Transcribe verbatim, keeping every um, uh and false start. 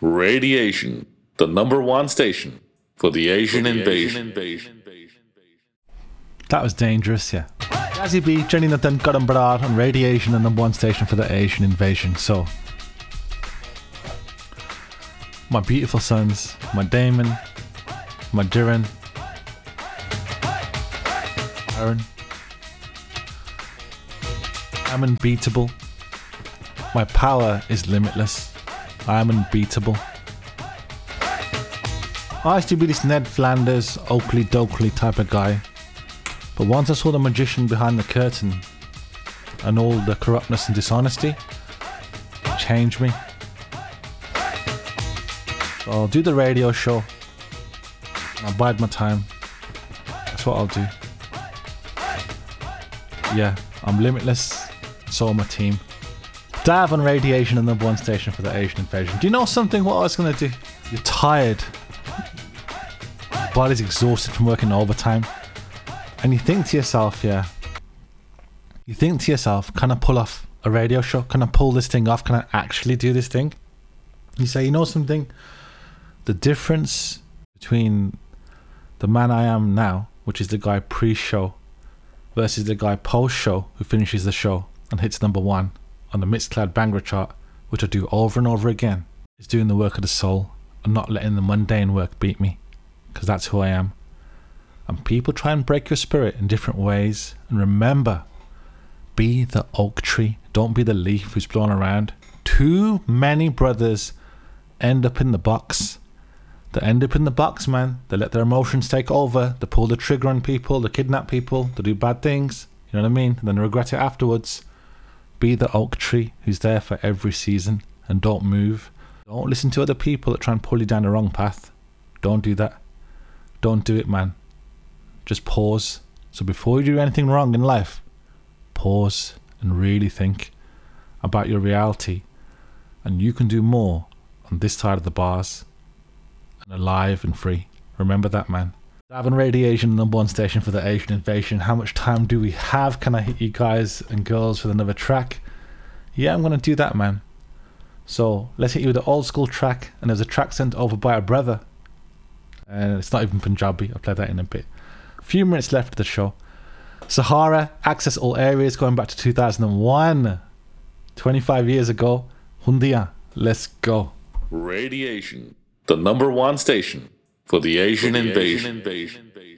Radiation, the number one station for the Asian, for the invasion. Asian invasion. That was dangerous, yeah. Jazzy B, Jenny Nathan, got him brought on Radiation, the number one station for the Asian invasion. So, my beautiful sons, my Damon, my Duran, Aaron, I'm unbeatable. My power is limitless. I am unbeatable. I used to be this Ned Flanders, Oakley Dokley type of guy. But once I saw the magician behind the curtain and all the corruptness and dishonesty, it changed me. So I'll do the radio show. I'll bide my time. That's what I'll do. Yeah, I'm limitless. So are my team. Dav on Radiation, the number one station for the Asian invasion. Do you know something? What I was going to do? You're tired. Your body's exhausted from working overtime. And you think to yourself, yeah. You think to yourself, can I pull off a radio show? Can I pull this thing off? Can I actually do this thing? You say, you know something? The difference between the man I am now, which is the guy pre-show, versus the guy post-show who finishes the show and hits number one on the Mixcloud Bhangra chart, which I do over and over again, is doing the work of the soul and not letting the mundane work beat me, because that's who I am. And people try and break your spirit in different ways, and remember, be the oak tree, don't be the leaf who's blown around. Too many brothers end up in the box. They end up in the box, man. They let their emotions take over, they pull the trigger on people, they kidnap people, they do bad things, you know what I mean? And then they regret it afterwards. Be the oak tree who's there for every season, and don't move. Don't listen to other people that try and pull you down the wrong path. Don't do that. Don't do it, man. Just pause. So before you do anything wrong in life, pause and really think about your reality, and you can do more on this side of the bars and alive and free. Remember that, man. Davin Radiation, number one station for the Asian invasion. How much time do we have? Can I hit you guys and girls with another track? Yeah, I'm going to do that, man. So let's hit you with an old school track, and there's a track sent over by a brother, and it's not even Punjabi. I'll play that in a bit. A few minutes left of the show. Sahara, Access All Areas, going back to two thousand one. twenty-five years ago. Hundia, let's go. Radiation, the number one station for the Asian, for the invasion. Asian invasion.